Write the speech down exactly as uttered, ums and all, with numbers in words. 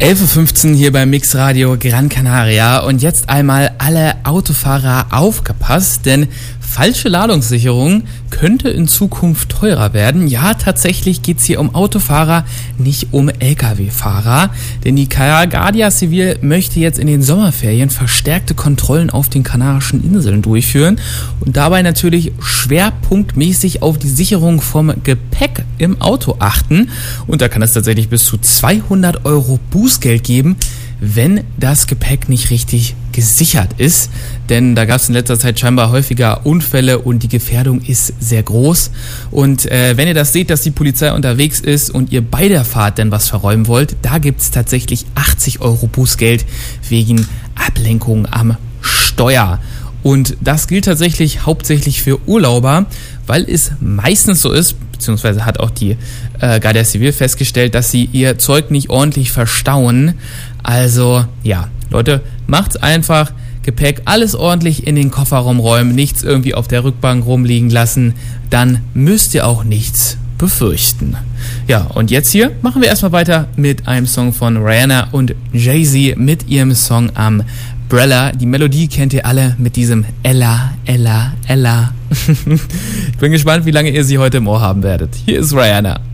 elf Uhr fünfzehn hier beim Mix Radio Gran Canaria und jetzt einmal alle Autofahrer aufgepasst, denn falsche Ladungssicherung könnte in Zukunft teurer werden. Ja, tatsächlich geht's hier um Autofahrer, nicht um L K W-Fahrer, denn die Guardia Civil möchte jetzt in den Sommerferien verstärkte Kontrollen auf den Kanarischen Inseln durchführen und dabei natürlich schwerpunktmäßig auf die Sicherung vom Gepäck im Auto achten. Und da kann es tatsächlich bis zu zweihundert Euro Bußgeld geben, wenn das Gepäck nicht richtig gesichert ist. Denn da gab es in letzter Zeit scheinbar häufiger Unfälle und die Gefährdung ist sehr groß. Und äh, wenn ihr das seht, dass die Polizei unterwegs ist und ihr bei der Fahrt denn was verräumen wollt, da gibt es tatsächlich achtzig Euro Bußgeld wegen Ablenkung am Steuer. Und das gilt tatsächlich hauptsächlich für Urlauber, weil es meistens so ist, beziehungsweise hat auch die äh, Guardia Civil festgestellt, dass sie ihr Zeug nicht ordentlich verstauen. Also ja, Leute, macht's einfach, Gepäck alles ordentlich in den Kofferraum räumen, nichts irgendwie auf der Rückbank rumliegen lassen, dann müsst ihr auch nichts befürchten. Ja, und jetzt hier machen wir erstmal weiter mit einem Song von Rihanna und Jay-Z mit ihrem Song Umbrella. Die Melodie kennt ihr alle mit diesem Ella, Ella, Ella. Ich bin gespannt, wie lange ihr sie heute im Ohr haben werdet. Hier ist Rihanna.